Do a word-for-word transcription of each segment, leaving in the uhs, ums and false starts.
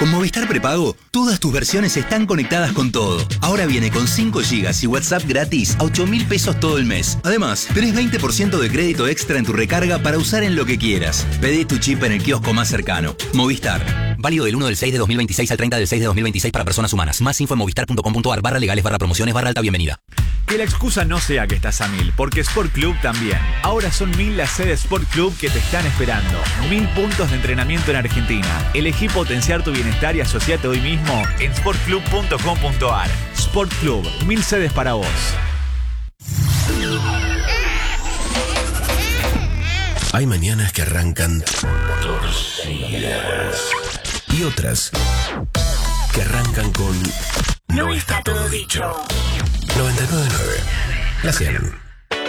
Con Movistar Prepago, todas tus versiones están conectadas con todo. Ahora viene con cinco gigas y WhatsApp gratis a ocho mil pesos todo el mes. Además, tenés veinte por ciento de crédito extra en tu recarga para usar en lo que quieras. Pedí tu chip en el kiosco más cercano. Movistar. Válido del uno del seis de dos mil veintiséis al treinta del seis de dos mil veintiséis para personas humanas. Más info en movistar.com.ar barra legales barra promociones barra alta bienvenida. Que la excusa no sea que estás a mil, porque Sport Club también. Ahora son mil las sedes Sport Club que te están esperando. Mil puntos de entrenamiento en Argentina. Elegí potenciar tu bienestar y asociate hoy mismo en sport club punto com punto a r. Sport Club, mil sedes para vos. Hay mañanas que arrancan torcidas y otras que arrancan con no está todo dicho. noventa y nueve punto nueve. La cien.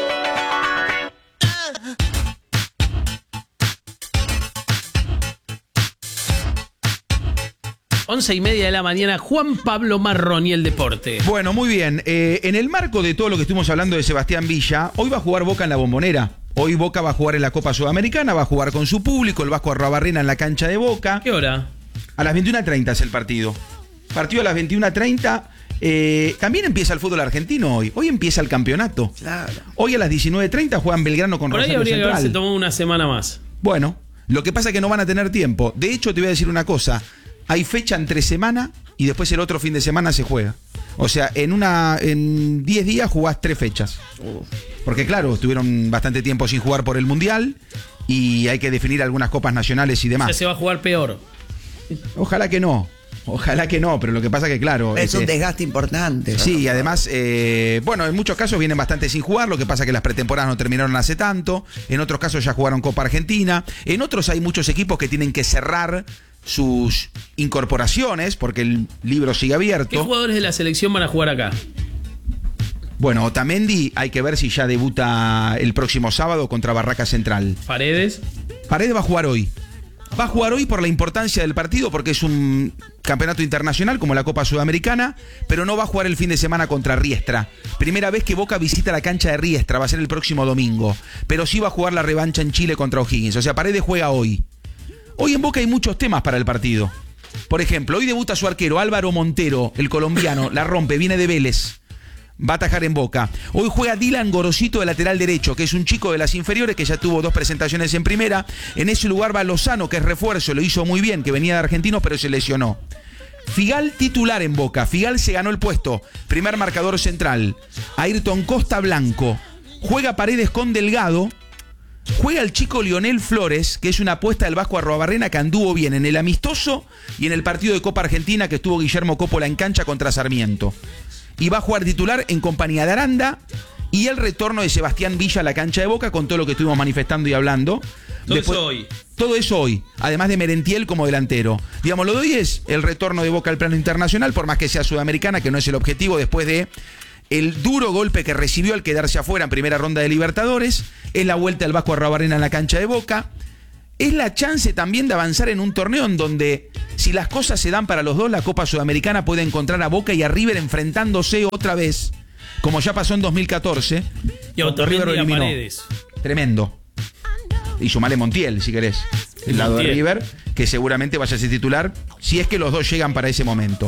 Once y media de la mañana, Juan Pablo Marrón y el deporte. Bueno, muy bien. Eh, en el marco de todo lo que estuvimos hablando de Sebastián Villa, hoy va a jugar Boca en la Bombonera. Hoy Boca va a jugar en la Copa Sudamericana, va a jugar con su público, el Vasco Arruabarrena en la cancha de Boca. ¿Qué hora? A las veintiuna treinta es el partido. Partido a las veintiuna treinta. Eh, también empieza el fútbol argentino hoy. Hoy empieza el campeonato. Claro. Hoy a las diecinueve treinta juegan Belgrano con Por ahí Rosario habría Central. que haberse tomado una semana más. Bueno, lo que pasa es que no van a tener tiempo. De hecho, te voy a decir una cosa. Hay fecha entre semana y después el otro fin de semana se juega. O sea, en una en diez días jugás tres fechas. Porque claro, estuvieron bastante tiempo sin jugar por el Mundial y hay que definir algunas copas nacionales y demás. O sea, se va a jugar peor. Ojalá que no. Ojalá que no, pero lo que pasa que claro... Es este, un desgaste importante. Sí, y además, eh, bueno, en muchos casos vienen bastante sin jugar, lo que pasa que las pretemporadas no terminaron hace tanto, en otros casos ya jugaron Copa Argentina, en otros hay muchos equipos que tienen que cerrar sus incorporaciones, porque el libro sigue abierto. ¿Qué jugadores de la selección van a jugar acá? Bueno, Otamendi hay que ver si ya debuta el próximo sábado contra Barraca Central. ¿Paredes? Paredes va a jugar hoy. Va a jugar hoy por la importancia del partido, porque es un campeonato internacional como la Copa Sudamericana, pero no va a jugar el fin de semana contra Riestra. Primera vez que Boca visita la cancha de Riestra, va a ser el próximo domingo. Pero sí va a jugar la revancha en Chile contra O'Higgins. O sea, Paredes juega hoy. Hoy en Boca hay muchos temas para el partido. Por ejemplo, hoy debuta su arquero Álvaro Montero, el colombiano, la rompe, viene de Vélez. Va a atajar en Boca. Hoy juega Dylan Gorosito de lateral derecho, que es un chico de las inferiores que ya tuvo dos presentaciones en primera. En ese lugar va Lozano, que es refuerzo, lo hizo muy bien, que venía de Argentino, pero se lesionó. Figal titular en Boca. Figal se ganó el puesto. Primer marcador central. Ayrton Costa Blanco. Juega Paredes con Delgado. Juega el chico Lionel Flores, que es una apuesta del Vasco Arruabarrena que anduvo bien en el amistoso y en el partido de Copa Argentina que estuvo Guillermo Coppola en cancha contra Sarmiento. Y va a jugar titular en compañía de Aranda y el retorno de Sebastián Villa a la cancha de Boca con todo lo que estuvimos manifestando y hablando. Todo Después, eso hoy. Todo eso hoy, además de Merentiel como delantero. Digamos, lo de hoy es el retorno de Boca al plano internacional, por más que sea sudamericana, que no es el objetivo después de el duro golpe que recibió al quedarse afuera en primera ronda de Libertadores. Es la vuelta del Vasco Arruabarrena en la cancha de Boca. Es la chance también de avanzar en un torneo en donde, si las cosas se dan para los dos, la Copa Sudamericana puede encontrar a Boca y a River enfrentándose otra vez, como ya pasó en dos mil catorce. Y Otamendi a Paredes. Tremendo. Y sumale Montiel, si querés. El lado de River, que seguramente vaya a ser titular, si es que los dos llegan para ese momento.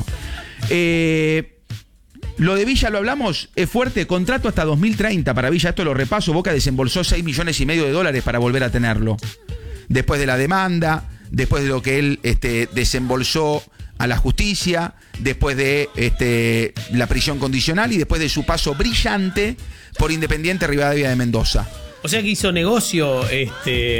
Eh... Lo de Villa lo hablamos, es fuerte, contrato hasta dos mil treinta para Villa, esto lo repaso, Boca desembolsó seis millones y medio de dólares para volver a tenerlo. Después de la demanda, después de lo que él este, desembolsó a la justicia, después de este, la prisión condicional y después de su paso brillante por Independiente Rivadavia de Mendoza. O sea que hizo negocio este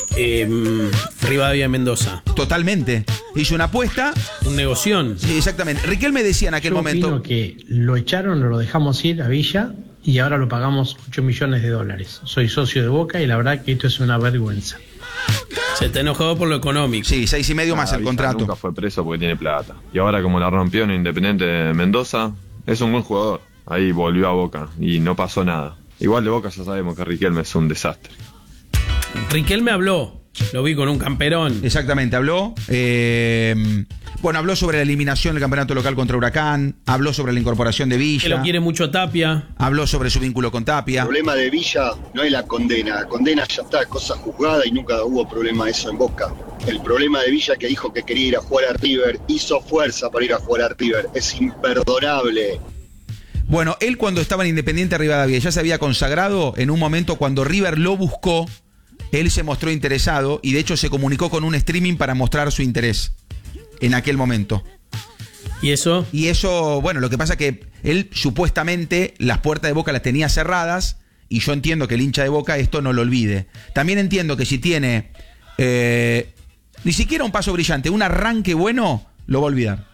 eh, Rivadavia de Mendoza. Totalmente. Hizo una apuesta. Un negoción. Sí, exactamente. Riquelme decía en aquel Yo momento. opino que lo echaron, lo dejamos ir a Villa y ahora lo pagamos ocho millones de dólares. Soy socio de Boca y la verdad que esto es una vergüenza. Se está enojado por lo económico. Sí, seis y medio Ah, más el Villa contrato. Nunca fue preso porque tiene plata. Y ahora como la rompió en Independiente de Mendoza, es un buen jugador. Ahí volvió a Boca y no pasó nada. Igual de Boca ya sabemos que Riquelme es un desastre. Riquelme habló, lo vi con un camperón. Exactamente, habló. Eh, Bueno, habló sobre la eliminación del campeonato local contra Huracán, habló sobre la incorporación de Villa. Que lo quiere mucho Tapia. Habló sobre su vínculo con Tapia. El problema de Villa no es la condena. La condena ya está, cosa juzgada y nunca hubo problema de eso en Boca. El problema de Villa que dijo que quería ir a jugar a River, hizo fuerza para ir a jugar a River. Es imperdonable. Bueno, él cuando estaba en Independiente Rivadavia ya se había consagrado. En un momento cuando River lo buscó, él se mostró interesado y de hecho se comunicó con un streaming para mostrar su interés en aquel momento. ¿Y eso? Y eso, bueno, lo que pasa es que él supuestamente las puertas de Boca las tenía cerradas y yo entiendo que el hincha de Boca esto no lo olvide. También entiendo que si tiene eh, ni siquiera un paso brillante, un arranque bueno, lo va a olvidar.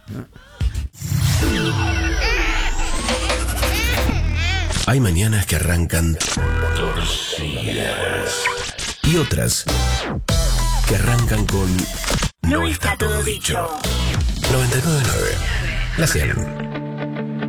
Hay mañanas que arrancan torcidas y otras que arrancan con No está todo dicho. noventa y nueve punto nueve La cien.